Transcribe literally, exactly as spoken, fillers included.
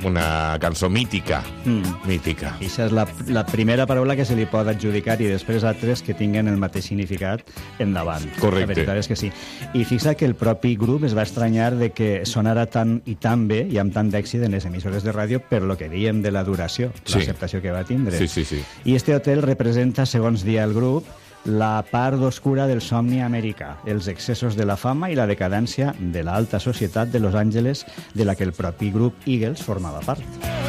una cançó mítica, Mm. mítica. I això és la, la primera paraula que se li pot adjudicar i després altres que tinguen el mateix significat endavant. Correcte. La veritat és que sí. I fixa que el propi grup es va estranyar de que sonara tan i tan bé i amb tant d'èxit en les emissores de ràdio per lo que dèiem de la duració, Sí. l'acceptació que va tindre. Sí, sí, sí. I este hotel representa, segons dia el grup, la part oscura del somni americà, els excessos de la fama i la decadència de l'alta societat de Los Angeles de la que el propi grup Eagles formava part.